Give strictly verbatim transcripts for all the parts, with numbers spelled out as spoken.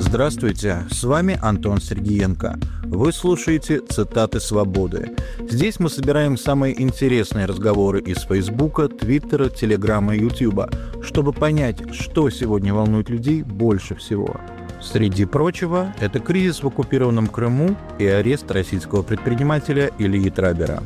Здравствуйте, с вами Антон Сергеенко. Вы слушаете «Цитаты свободы». Здесь мы собираем самые интересные разговоры из Фейсбука, Твиттера, Телеграма и Ютуба, чтобы понять, что сегодня волнует людей больше всего. Среди прочего, это кризис в оккупированном Крыму и арест российского предпринимателя Ильи Трабера.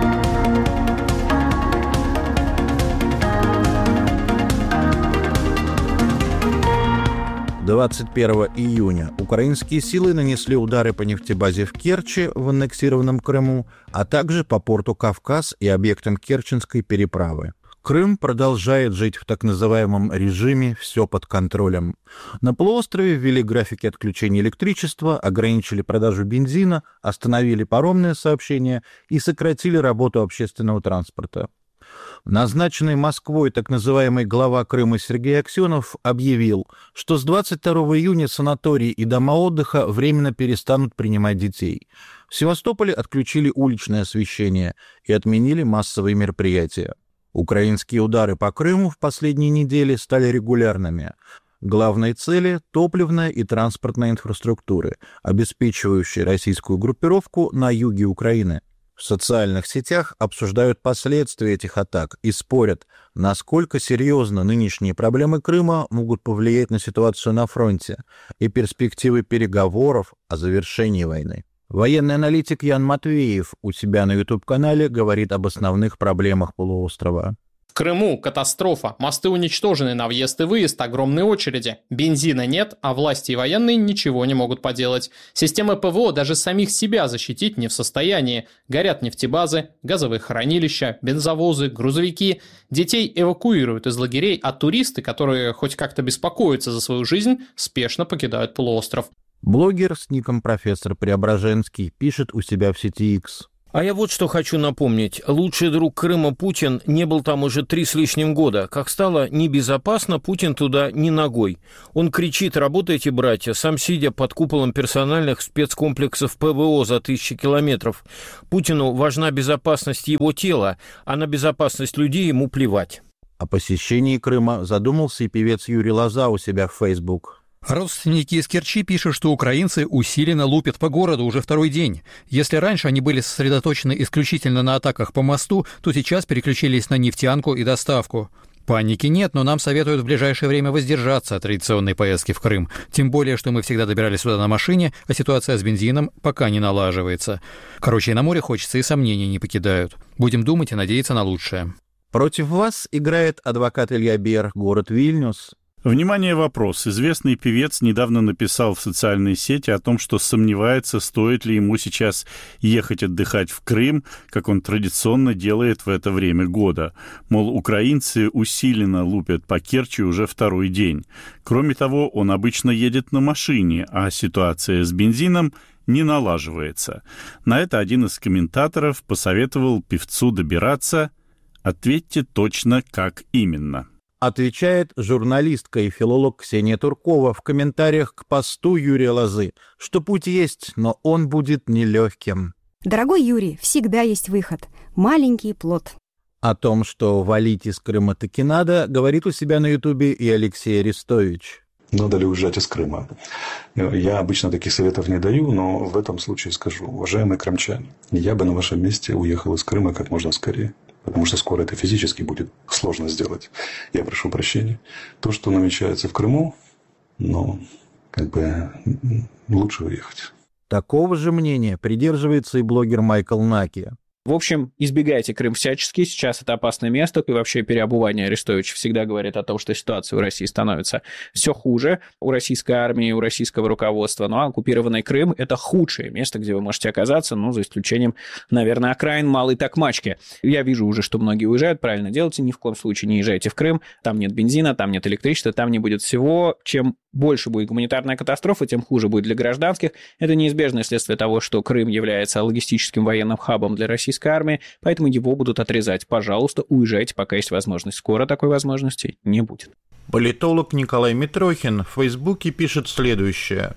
двадцать первого июня украинские силы нанесли удары по нефтебазе в Керчи в аннексированном Крыму, а также по порту Кавказ и объектам Керченской переправы. Крым продолжает жить в так называемом режиме «все под контролем». На полуострове ввели графики отключения электричества, ограничили продажу бензина, остановили паромное сообщение и сократили работу общественного транспорта. Назначенный Москвой так называемый глава Крыма Сергей Аксенов объявил, что с двадцать второго июня санатории и дома отдыха временно перестанут принимать детей. В Севастополе отключили уличное освещение и отменили массовые мероприятия. Украинские удары по Крыму в последние недели стали регулярными. Главные цели – топливная и транспортная инфраструктуры, обеспечивающие российскую группировку на юге Украины. В социальных сетях обсуждают последствия этих атак и спорят, насколько серьезно нынешние проблемы Крыма могут повлиять на ситуацию на фронте и перспективы переговоров о завершении войны. Военный аналитик Ян Матвеев у себя на ютуб-канале говорит об основных проблемах полуострова. В Крыму катастрофа. Мосты уничтожены на въезд и выезд, огромные очереди. Бензина нет, а власти и военные ничего не могут поделать. Системы ПВО даже самих себя защитить не в состоянии. Горят нефтебазы, газовые хранилища, бензовозы, грузовики. Детей эвакуируют из лагерей, а туристы, которые хоть как-то беспокоятся за свою жизнь, спешно покидают полуостров. Блогер с ником профессор Преображенский пишет у себя в сети X. А я вот что хочу напомнить. Лучший друг Крыма Путин не был там уже три с лишним года. Как стало небезопасно, Путин туда ни ногой. Он кричит: «Работайте, братья», сам сидя под куполом персональных спецкомплексов ПВО за тысячи километров. Путину важна безопасность его тела, а на безопасность людей ему плевать. О посещении Крыма задумался и певец Юрий Лоза у себя в Facebook. Родственники из Керчи пишут, что украинцы усиленно лупят по городу уже второй день. Если раньше они были сосредоточены исключительно на атаках по мосту, то сейчас переключились на нефтянку и доставку. Паники нет, но нам советуют в ближайшее время воздержаться от традиционной поездки в Крым. Тем более, что мы всегда добирались сюда на машине, а ситуация с бензином пока не налаживается. Короче, и на море хочется, и сомнения не покидают. Будем думать и надеяться на лучшее. Против вас играет адвокат Илья Бер, город Вильнюс. Внимание, вопрос. Известный певец недавно написал в социальной сети о том, что сомневается, стоит ли ему сейчас ехать отдыхать в Крым, как он традиционно делает в это время года. Мол, украинцы усиленно лупят по Керчи уже второй день. Кроме того, он обычно едет на машине, а ситуация с бензином не налаживается. На это один из комментаторов посоветовал певцу добираться. Ответьте точно, как именно. Отвечает журналистка и филолог Ксения Туркова в комментариях к посту Юрия Лозы, что путь есть, но он будет нелегким. Дорогой Юрий, всегда есть выход. Маленький плод. О том, что валить из Крыма таки надо, говорит у себя на Ютубе и Алексей Арестович. Надо ли уезжать из Крыма? Я обычно таких советов не даю, но в этом случае скажу. Уважаемые крымчане, я бы на вашем месте уехал из Крыма как можно скорее. Потому что скоро это физически будет сложно сделать. Я прошу прощения. То, что намечается в Крыму, ну, как бы лучше уехать. Такого же мнения придерживается и блогер Майкл Наки. В общем, избегайте Крым всячески, сейчас это опасное место, и вообще переобувание Арестович всегда говорит о том, что ситуация у России становится все хуже, у российской армии, у российского руководства, ну а оккупированный Крым – это худшее место, где вы можете оказаться, ну, за исключением, наверное, окраин Малой Токмачки. Я вижу уже, что многие уезжают, правильно делайте, ни в коем случае не езжайте в Крым, там нет бензина, там нет электричества, там не будет всего, чем больше будет гуманитарная катастрофа, тем хуже будет для гражданских. Это неизбежное следствие того, что Крым является логистическим военным хабом для российской армии, поэтому его будут отрезать. Пожалуйста, уезжайте, пока есть возможность. Скоро такой возможности не будет. Политолог Николай Митрохин в Фейсбуке пишет следующее.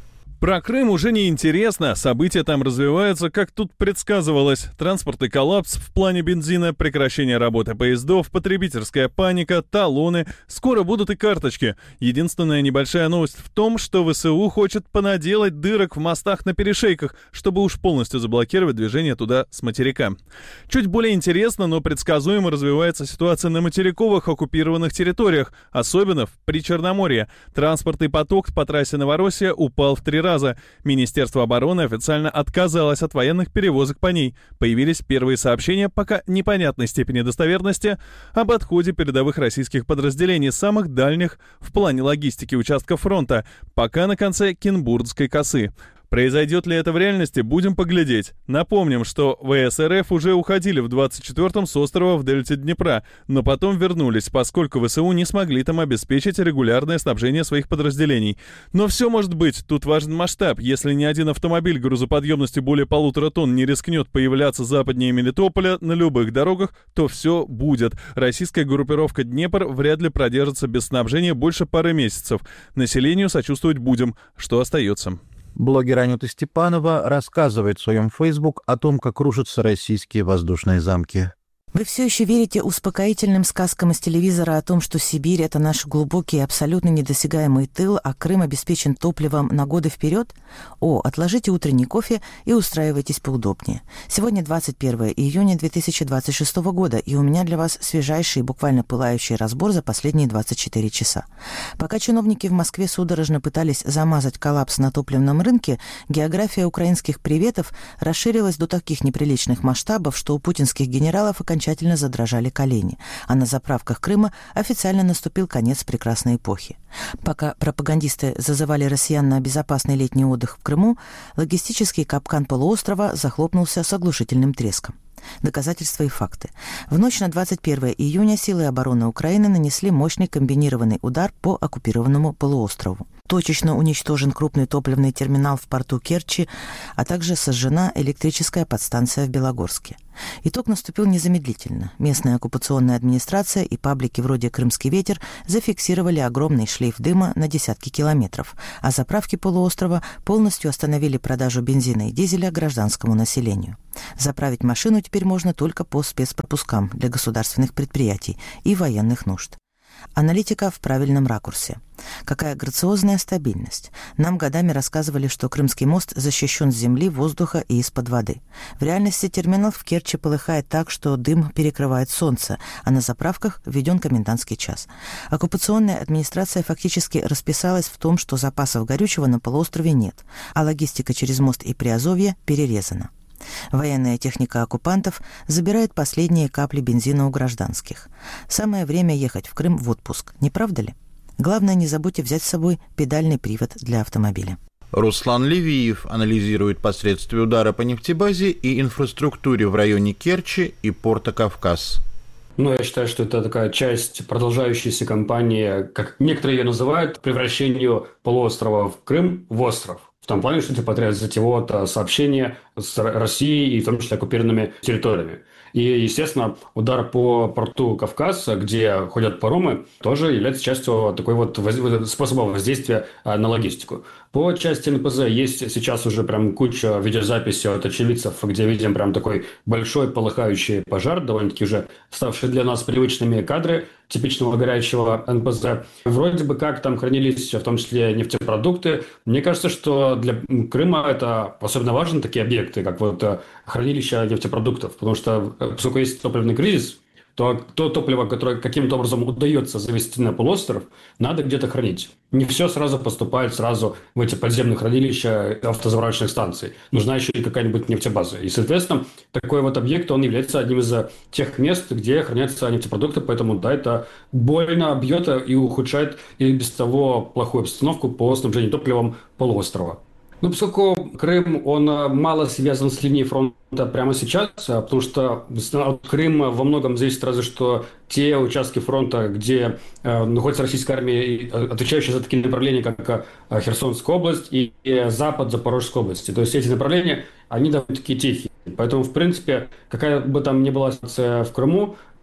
Про Крым уже не интересно, события там развиваются, как тут предсказывалось. Транспортный коллапс в плане бензина, прекращение работы поездов, потребительская паника, талоны. Скоро будут и карточки. Единственная небольшая новость в том, что ВСУ хочет понаделать дырок в мостах на перешейках, чтобы уж полностью заблокировать движение туда с материка. Чуть более интересно, но предсказуемо развивается ситуация на материковых оккупированных территориях, особенно в Причерноморье. Транспортный поток по трассе Новороссия упал в три раза. Министерство обороны официально отказалось от военных перевозок по ней. Появились первые сообщения, пока непонятной степени достоверности, об отходе передовых российских подразделений, самых дальних в плане логистики участков фронта, пока на конце Кенбургской косы. Произойдет ли это в реальности, будем поглядеть. Напомним, что ВС РФ уже уходили в двадцать четвёртом с острова в дельте Днепра, но потом вернулись, поскольку ВСУ не смогли там обеспечить регулярное снабжение своих подразделений. Но все может быть, тут важен масштаб. Если ни один автомобиль грузоподъемностью более полутора тонн не рискнет появляться западнее Мелитополя на любых дорогах, то все будет. Российская группировка Днепр вряд ли продержится без снабжения больше пары месяцев. Населению сочувствовать будем, что остается. Блогер Анюта Степанова рассказывает в своем Facebook о том, как рушатся российские воздушные замки. Вы все еще верите успокоительным сказкам из телевизора о том, что Сибирь — это наш глубокий и абсолютно недосягаемый тыл, а Крым обеспечен топливом на годы вперед? О, отложите утренний кофе и устраивайтесь поудобнее. Сегодня двадцать первое июня две тысячи двадцать шестого года, и у меня для вас свежайший и буквально пылающий разбор за последние двадцать четыре часа. Пока чиновники в Москве судорожно пытались замазать коллапс на топливном рынке, география украинских приветов расширилась до таких неприличных масштабов, что у путинских генералов окончательно окончательно задрожали колени, а на заправках Крыма официально наступил конец прекрасной эпохи. Пока пропагандисты зазывали россиян на безопасный летний отдых в Крыму, логистический капкан полуострова захлопнулся с оглушительным треском. Доказательства и факты. В ночь на двадцать первое июня силы обороны Украины нанесли мощный комбинированный удар по оккупированному полуострову. Точечно уничтожен крупный топливный терминал в порту Керчи, а также сожжена электрическая подстанция в Белогорске. Итог наступил незамедлительно. Местная оккупационная администрация и паблики вроде «Крымский ветер» зафиксировали огромный шлейф дыма на десятки километров, а заправки полуострова полностью остановили продажу бензина и дизеля гражданскому населению. Заправить машину теперь можно только по спецпропускам для государственных предприятий и военных нужд. Аналитика в правильном ракурсе. Какая грациозная стабильность. Нам годами рассказывали, что Крымский мост защищен с земли, воздуха и из-под воды. В реальности терминал в Керчи полыхает так, что дым перекрывает солнце, а на заправках введен комендантский час. Оккупационная администрация фактически расписалась в том, что запасов горючего на полуострове нет, а логистика через мост и Приазовье перерезана. Военная техника оккупантов забирает последние капли бензина у гражданских. Самое время ехать в Крым в отпуск, не правда ли? Главное, не забудьте взять с собой педальный привод для автомобиля. Руслан Левиев анализирует последствия удара по нефтебазе и инфраструктуре в районе Керчи и порта Кавказ. Ну, я считаю, что это такая часть продолжающейся кампании, как некоторые ее называют, превращению полуострова в Крым в остров. В том плане, что типа требуется вот сообщения с Россией и в том числе оккупированными территориями. И, естественно, удар по порту Кавказ, где ходят паромы, тоже является частью такой вот воз... способа воздействия на логистику. По части эн пэ зэ есть сейчас уже прям куча видеозаписей от очевидцев, где видим прям такой большой полыхающий пожар, довольно-таки уже ставшие для нас привычными кадры типичного горящего эн пэ зэ. Вроде бы как там хранились в том числе нефтепродукты. Мне кажется, что для Крыма это особенно важны такие объекты, как вот хранилища нефтепродуктов, потому что поскольку есть топливный кризис, то то топливо, которое каким-то образом удается завести на полуостров, надо где-то хранить. Не все сразу поступает сразу в эти подземные хранилища автозаправочных станций. Нужна еще и какая-нибудь нефтебаза. И, соответственно, такой вот объект, он является одним из тех мест, где хранятся нефтепродукты, поэтому, да, это больно бьет и ухудшает и без того плохую обстановку по снабжению топливом полуострова. Ну, поскольку Крым, он мало связан с линией фронта прямо сейчас, потому что Крым во многом зависит разве что те участки фронта, где э, находится российская армия, отвечающая за такие направления, как э, Херсонская область и, и запад Запорожской области. То есть эти направления, они довольно-таки тихие. Поэтому, в принципе, какая бы там ни была ситуация в Крыму,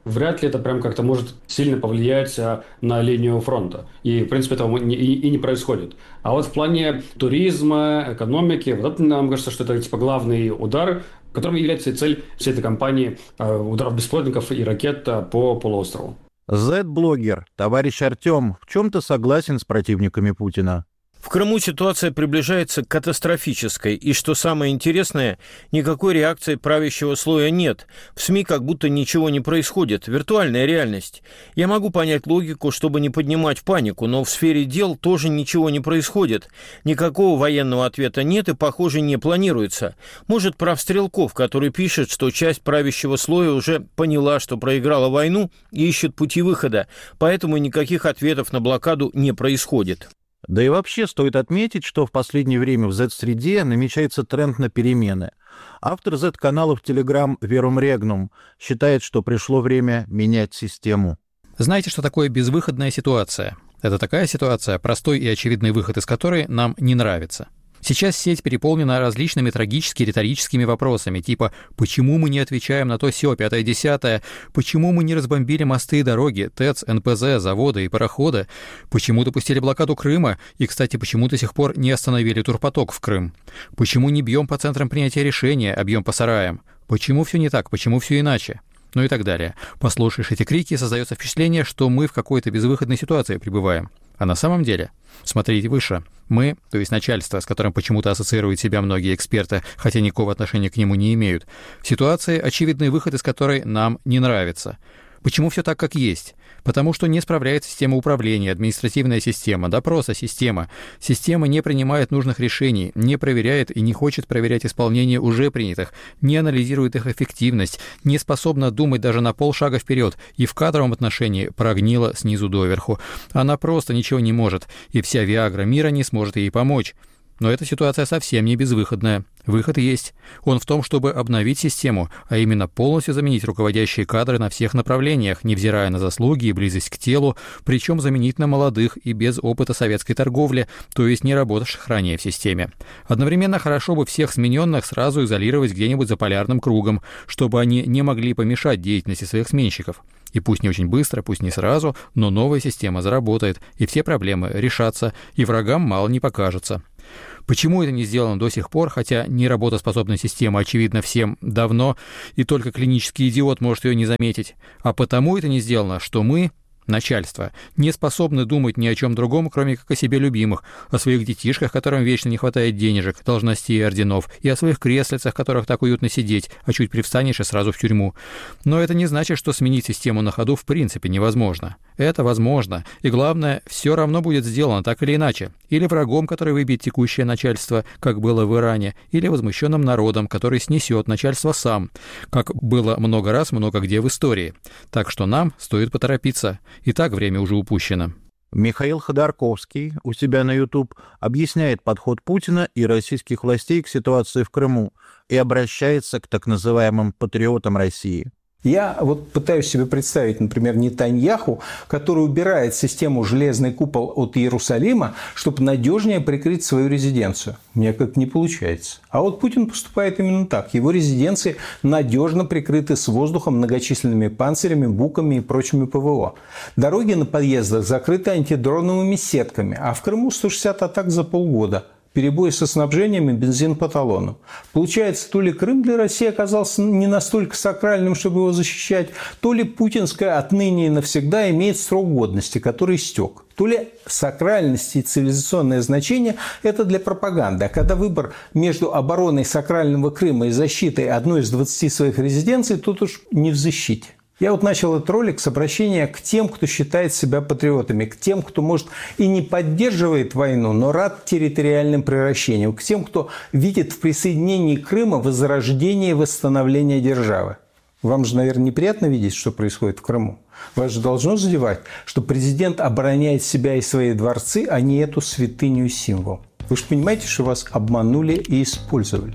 вряд ли это прям как-то может сильно повлиять на линию фронта. И, в принципе, этого и, и не происходит. А вот в плане туризма, экономики, вот это, нам кажется, что это типа главный удар, которым является и цель всей этой кампании ударов беспилотников и ракет по полуострову. Зет-блогер, товарищ Артем, в чем-то согласен с противниками Путина. В Крыму ситуация приближается к катастрофической, и, что самое интересное, никакой реакции правящего слоя нет. В СМИ как будто ничего не происходит, виртуальная реальность. Я могу понять логику, чтобы не поднимать панику, но в сфере дел тоже ничего не происходит. Никакого военного ответа нет и, похоже, не планируется. Может, прав Стрелков, который пишет, что часть правящего слоя уже поняла, что проиграла войну и ищет пути выхода, поэтому никаких ответов на блокаду не происходит. Да и вообще стоит отметить, что в последнее время в зет-среде намечается тренд на перемены. Автор зет-каналов Telegram Verum Regnum считает, что пришло время менять систему. Знаете, что такое безвыходная ситуация? Это такая ситуация, простой и очевидный выход из которой нам не нравится. Сейчас сеть переполнена различными трагически-риторическими вопросами, типа «почему мы не отвечаем на то сё, пятое-десятое?», «почему мы не разбомбили мосты и дороги, ТЭЦ, эн пэ зэ, заводы и пароходы?», «почему допустили блокаду Крыма?» и, кстати, почему до сих пор не остановили турпоток в Крым? «Почему не бьем по центрам принятия решения, а бьем по сараям?» «Почему все не так? Почему все иначе?» Ну и так далее. Послушаешь эти крики, создается впечатление, что мы в какой-то безвыходной ситуации пребываем. А на самом деле, смотрите выше, мы, то есть начальство, с которым почему-то ассоциируют себя многие эксперты, хотя никакого отношения к нему не имеют, в ситуации, очевидный выход из которой нам не нравится. Почему все так, как есть? Потому что не справляется система управления, административная система, допроса система. Система не принимает нужных решений, не проверяет и не хочет проверять исполнение уже принятых, не анализирует их эффективность, не способна думать даже на полшага вперед и в кадровом отношении прогнила снизу доверху. Она просто ничего не может, и вся Виагра мира не сможет ей помочь. Но эта ситуация совсем не безвыходная. Выход есть. Он в том, чтобы обновить систему, а именно полностью заменить руководящие кадры на всех направлениях, невзирая на заслуги и близость к телу, причем заменить на молодых и без опыта советской торговли, то есть не работавших ранее в системе. Одновременно хорошо бы всех смененных сразу изолировать где-нибудь за полярным кругом, чтобы они не могли помешать деятельности своих сменщиков. И пусть не очень быстро, пусть не сразу, но новая система заработает, и все проблемы решатся, и врагам мало не покажется. Почему это не сделано до сих пор, хотя неработоспособная система очевидна всем давно, и только клинический идиот может ее не заметить? А потому это не сделано, что мы, начальство, не способны думать ни о чем другом, кроме как о себе любимых, о своих детишках, которым вечно не хватает денежек, должностей и орденов, и о своих креслицах, в которых так уютно сидеть, а чуть привстанешь и сразу в тюрьму. Но это не значит, что сменить систему на ходу в принципе невозможно. Это возможно, и главное, все равно будет сделано так или иначе. Или врагом, который выбьет текущее начальство, как было в Иране, или возмущенным народом, который снесет начальство сам, как было много раз, много где в истории. Так что нам стоит поторопиться. И так время уже упущено. Михаил Ходорковский у себя на YouTube объясняет подход Путина и российских властей к ситуации в Крыму и обращается к так называемым патриотам России. Я вот пытаюсь себе представить, например, Нетаньяху, который убирает систему «Железный купол» от Иерусалима, чтобы надежнее прикрыть свою резиденцию. Мне как-то не получается. А вот Путин поступает именно так. Его резиденции надежно прикрыты с воздухом многочисленными панцирями, буками и прочими ПВО. Дороги на подъездах закрыты антидроновыми сетками, а в Крыму сто шестьдесят атак за полгода. Перебои со снабжением и бензин по талону. Получается, то ли Крым для России оказался не настолько сакральным, чтобы его защищать, то ли путинское отныне и навсегда имеет срок годности, который истек. То ли сакральность и цивилизационное значение – это для пропаганды. А когда выбор между обороной сакрального Крыма и защитой одной из двадцати своих резиденций, тут уж не в защите. Я вот начал этот ролик с обращения к тем, кто считает себя патриотами, к тем, кто, может, и не поддерживает войну, но рад территориальным превращениям, к тем, кто видит в присоединении Крыма возрождение и восстановление державы. Вам же, наверное, неприятно видеть, что происходит в Крыму. Вас же должно задевать, что президент обороняет себя и свои дворцы, а не эту святыню и символ. Вы же понимаете, что вас обманули и использовали.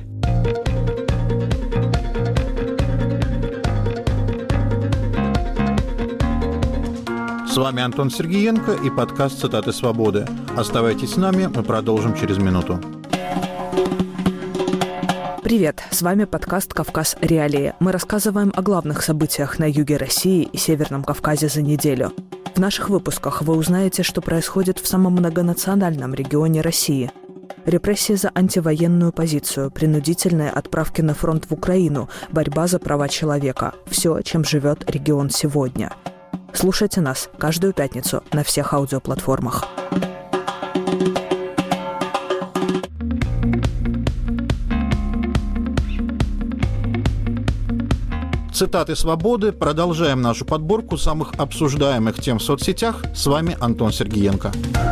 С вами Антон Сергеенко и подкаст «Цитаты свободы». Оставайтесь с нами, мы продолжим через минуту. Привет, с вами подкаст «Кавказ. Реалии». Мы рассказываем о главных событиях на юге России и Северном Кавказе за неделю. В наших выпусках вы узнаете, что происходит в самом многонациональном регионе России. Репрессии за антивоенную позицию, принудительные отправки на фронт в Украину, борьба за права человека – все, чем живет регион сегодня. Слушайте нас каждую пятницу на всех аудиоплатформах. Цитаты «Свободы». Продолжаем нашу подборку самых обсуждаемых тем в соцсетях. С вами Антон Сергиенко.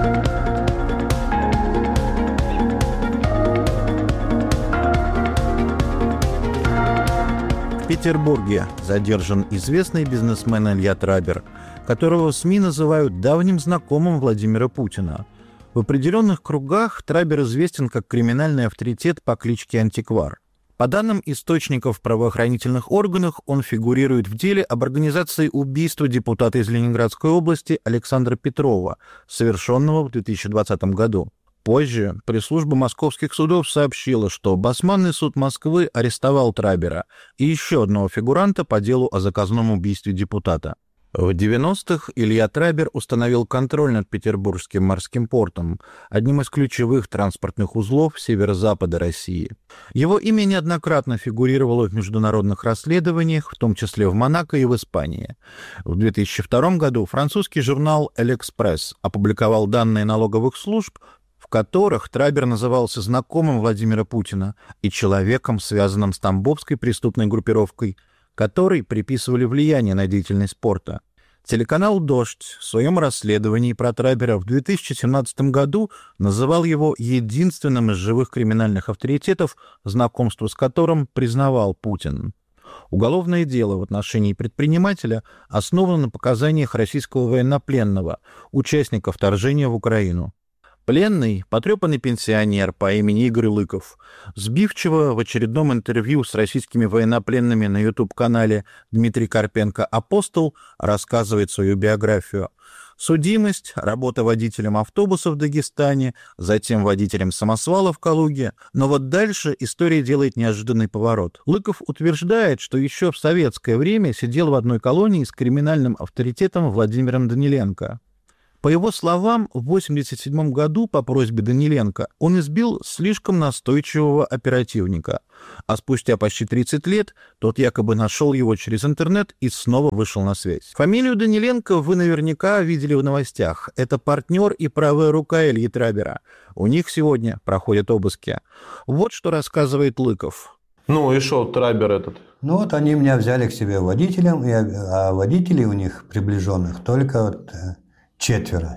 В Петербурге задержан известный бизнесмен Илья Трабер, которого СМИ называют давним знакомым Владимира Путина. В определенных кругах Трабер известен как криминальный авторитет по кличке Антиквар. По данным источников в правоохранительных органах, он фигурирует в деле об организации убийства депутата из Ленинградской области Александра Петрова, совершенного в две тысячи двадцатом году. Позже пресс-служба московских судов сообщила, что Басманный суд Москвы арестовал Трабера и еще одного фигуранта по делу о заказном убийстве депутата. В девяностых Илья Трабер установил контроль над Петербургским морским портом, одним из ключевых транспортных узлов северо-запада России. Его имя неоднократно фигурировало в международных расследованиях, в том числе в Монако и в Испании. В две тысячи втором году французский журнал «Эль-Экспресс» опубликовал данные налоговых служб, в которых Трабер назывался знакомым Владимира Путина и человеком, связанным с тамбовской преступной группировкой, которой приписывали влияние на деятельность порта. Телеканал «Дождь» в своем расследовании про Трабера в две тысячи семнадцатом году называл его единственным из живых криминальных авторитетов, знакомство с которым признавал Путин. Уголовное дело в отношении предпринимателя основано на показаниях российского военнопленного, участника вторжения в Украину. Пленный, потрепанный пенсионер по имени Игорь Лыков, сбивчиво в очередном интервью с российскими военнопленными на ютуб-канале Дмитрий Карпенко «Апостол» рассказывает свою биографию. Судимость, работа водителем автобуса в Дагестане, затем водителем самосвала в Калуге. Но вот дальше история делает неожиданный поворот. Лыков утверждает, что еще в советское время сидел в одной колонии с криминальным авторитетом Владимиром Даниленко. По его словам, в восемьдесят седьмом году по просьбе Даниленко он избил слишком настойчивого оперативника, а спустя почти тридцать лет тот якобы нашел его через интернет и снова вышел на связь. Фамилию Даниленко вы наверняка видели в новостях. Это партнер и правая рука Ильи Трабера. У них сегодня проходят обыски. Вот что рассказывает Лыков. Ну и что, Трабер этот? Ну вот они меня взяли к себе водителем, а водителей у них приближенных только вот четверо.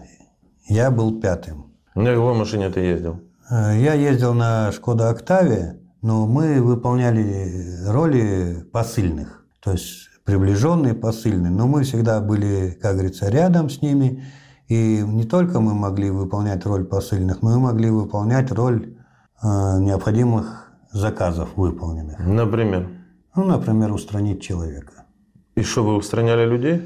Я был пятым. На какой машине ты ездил? Я ездил на Шкода Октавия, но мы выполняли роли посыльных. То есть приближенные посыльные. Но мы всегда были, как говорится, рядом с ними. И не только мы могли выполнять роль посыльных, но и могли выполнять роль э, необходимых заказов выполненных. Например? Ну, например, устранить человека. И что, вы устраняли людей?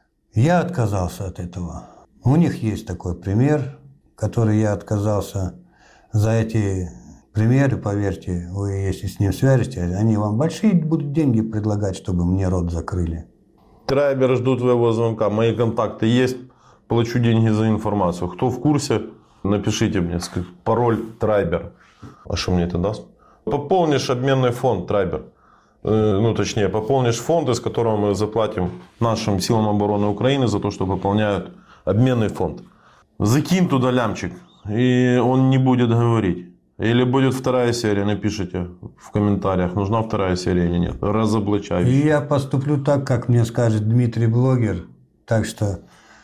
Я отказался от этого. У них есть такой пример, который я отказался. За эти примеры, поверьте, вы, если с ним свяжетесь, они вам большие будут деньги предлагать, чтобы мне рот закрыли. Трабер, жду твоего звонка. Мои контакты есть. Плачу деньги за информацию. Кто в курсе, напишите мне. Пароль Трабер. А что мне это даст? Пополнишь обменный фонд Трабер. Ну, точнее, пополнишь фонд, из которого мы заплатим нашим силам обороны Украины за то, что пополняют обменный фонд. Закинь туда лямчик, и он не будет говорить. Или будет вторая серия, напишите в комментариях, нужна вторая серия или нет. Разоблачаю. И я поступлю так, как мне скажет Дмитрий Блогер. Так что,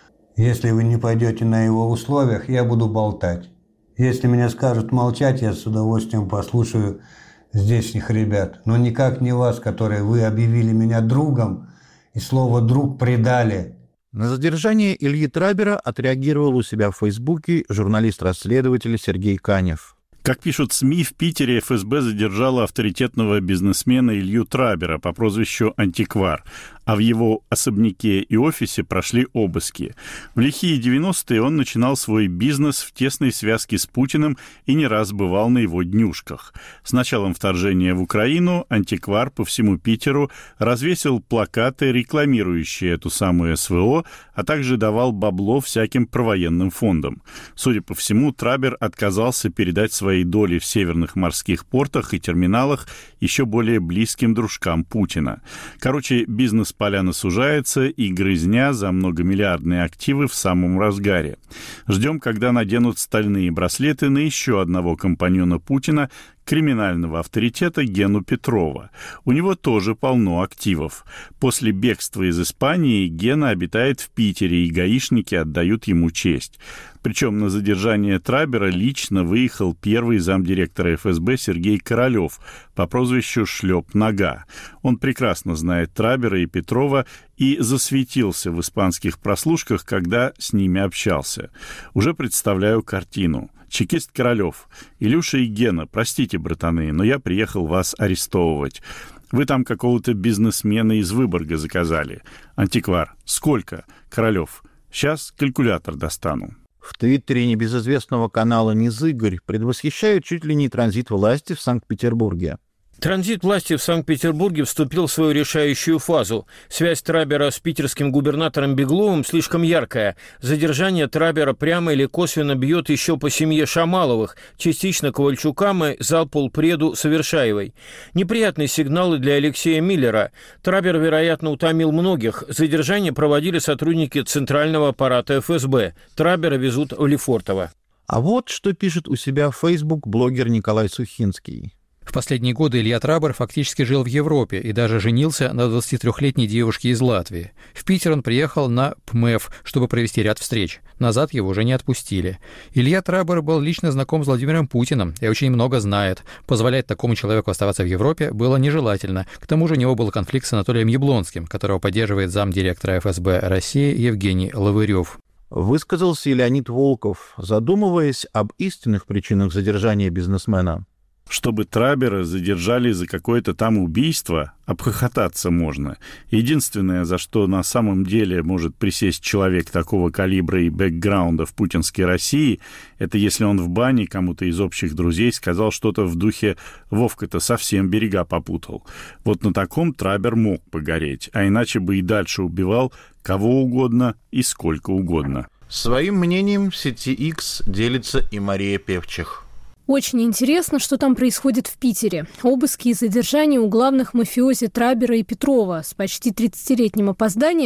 если вы не пойдете на его условиях, я буду болтать. Если меня скажут молчать, я с удовольствием послушаю здешних ребят. Но никак не вас, которые вы объявили меня другом и слово «друг» предали. На задержание Ильи Трабера отреагировал у себя в Фейсбуке журналист-расследователь Сергей Канев. Как пишут СМИ, в Питере эф эс бэ задержала авторитетного бизнесмена Илью Трабера по прозвищу «Антиквар», а в его особняке и офисе прошли обыски. В лихие девяностые он начинал свой бизнес в тесной связке с Путиным и не раз бывал на его днюшках. С началом вторжения в Украину «Антиквар» по всему Питеру развесил плакаты, рекламирующие эту самую эс вэ о, а также давал бабло всяким провоенным фондам. Судя по всему, Трабер отказался передать свои доли в северных морских портах и терминалах еще более близким дружкам Путина. Короче, бизнес поляна сужается, и грызня за многомиллиардные активы в самом разгаре. Ждем, когда наденут стальные браслеты на еще одного компаньона Путина, криминального авторитета Гену Петрова. У него тоже полно активов. После бегства из Испании Гена обитает в Питере, и гаишники отдают ему честь. Причем на задержание Трабера лично выехал первый замдиректора эф эс бэ Сергей Королев по прозвищу «Шлеп-нога». Он прекрасно знает Трабера и Петрова и засветился в испанских прослушках, когда с ними общался. Уже представляю картину. Чекист Королев: «Илюша и Гена, простите, братаны, но я приехал вас арестовывать. Вы там какого-то бизнесмена из Выборга заказали. Антиквар: сколько? Королев: сейчас калькулятор достану». В твиттере небезызвестного канала «Низыгорь» предвосхищают чуть ли не транзит власти в Санкт-Петербурге. Транзит власти в Санкт-Петербурге вступил в свою решающую фазу. Связь Трабера с питерским губернатором Бегловым слишком яркая. Задержание Трабера прямо или косвенно бьет еще по семье Шамаловых, частично Ковальчукам и залполпреду Совершаевой. Неприятные сигналы для Алексея Миллера. Трабер, вероятно, утомил многих. Задержание проводили сотрудники центрального аппарата эф эс бэ. Трабера везут в Лефортово. А вот что пишет у себя в Facebook блогер Николай Сухинский. В последние годы Илья Трабер фактически жил в Европе и даже женился на двадцатитрёхлетней девушке из Латвии. В Питер он приехал на пэ эм эф, чтобы провести ряд встреч. Назад его уже не отпустили. Илья Трабер был лично знаком с Владимиром Путиным и очень много знает. Позволять такому человеку оставаться в Европе было нежелательно. К тому же у него был конфликт с Анатолием Яблонским, которого поддерживает замдиректора эф эс бэ России Евгений Лавырёв. Высказался и Леонид Волков, задумываясь об истинных причинах задержания бизнесмена. Чтобы Трабера задержали за какое-то там убийство, обхохотаться можно. Единственное, за что на самом деле может присесть человек такого калибра и бэкграунда в путинской России, это если он в бане кому-то из общих друзей сказал что-то в духе «Вовка-то совсем берега попутал». Вот на таком Трабер мог погореть, а иначе бы и дальше убивал кого угодно и сколько угодно. Своим мнением в сети X делится и Мария Певчих. Очень интересно, что там происходит в Питере. Обыски и задержания у главных мафиози Трабера и Петрова с почти тридцатилетним опозданием